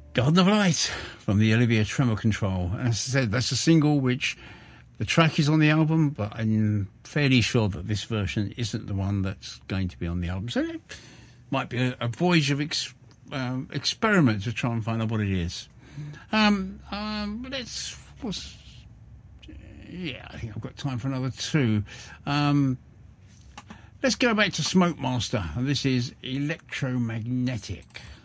Garden of Light from the Olivia Tremor Control. And as I said, that's a single which the track is on the album, but I'm fairly sure that this version isn't the one that's going to be on the album. So it might be a voyage of experiment to try and find out what it is. I think I've got time for another two. Let's go back to Smoke Master, and this is Electromagnetic.